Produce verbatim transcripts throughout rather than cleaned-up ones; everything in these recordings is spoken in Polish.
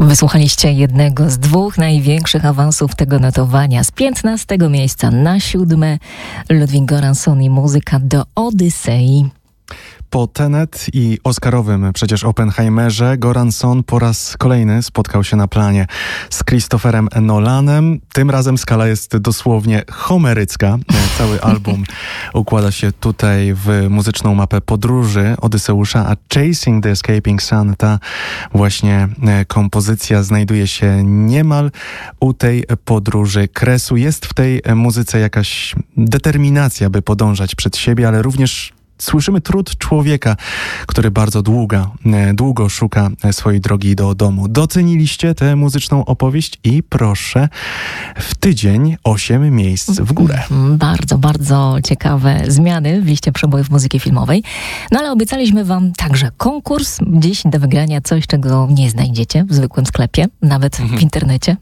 Wysłuchaliście jednego z dwóch największych awansów tego notowania. Z piętnastego miejsca na siódme Ludwig Göransson i muzyka do Odysei. Po Tenet i oscarowym przecież Oppenheimerze Göransson po raz kolejny spotkał się na planie z Christopherem Nolanem. Tym razem skala jest dosłownie homerycka. Cały album układa się tutaj w muzyczną mapę podróży Odyseusza, a Chasing the Escaping Sun, ta właśnie kompozycja znajduje się niemal u tej podróży kresu. Jest w tej muzyce jakaś determinacja, by podążać przed siebie, ale również słyszymy trud człowieka, który bardzo długo, długo szuka swojej drogi do domu. Doceniliście tę muzyczną opowieść i proszę, w tydzień osiem miejsc w górę. Bardzo, bardzo ciekawe zmiany w liście przebojów muzyki filmowej. No ale obiecaliśmy wam także konkurs. Dziś do wygrania coś, czego nie znajdziecie w zwykłym sklepie, nawet w internecie.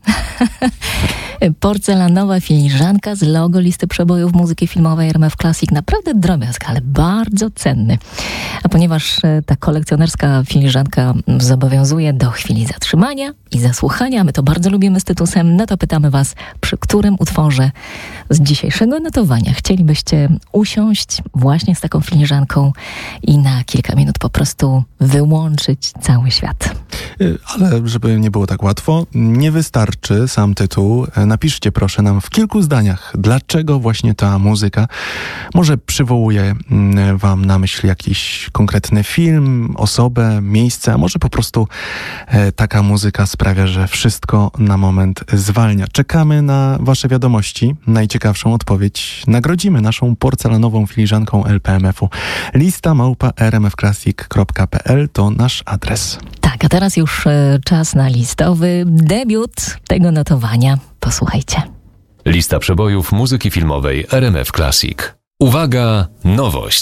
Porcelanowa filiżanka z logo listy przebojów muzyki filmowej R M F Classic. Naprawdę drobiazg, ale bardzo cenny. A ponieważ ta kolekcjonerska filiżanka zobowiązuje do chwili zatrzymania i zasłuchania, my to bardzo lubimy z Tytusem, no to pytamy was, przy którym utworze z dzisiejszego notowania chcielibyście usiąść właśnie z taką filiżanką i na kilka minut po prostu wyłączyć cały świat. Ale żeby nie było tak łatwo, nie wystarczy sam tytuł. Napiszcie proszę nam w kilku zdaniach, dlaczego właśnie ta muzyka może przywołuje wam na myśl jakiś konkretny film, osobę, miejsce, a może po prostu e, taka muzyka sprawia, że wszystko na moment zwalnia. Czekamy na wasze wiadomości. Najciekawszą odpowiedź nagrodzimy naszą porcelanową filiżanką L P M F u. Lista małpa r m f classic kropka p l to nasz adres. Tak, a teraz już e, czas na listowy debiut tego notowania. Posłuchajcie. Lista przebojów muzyki filmowej R M F Classic. Uwaga, nowość!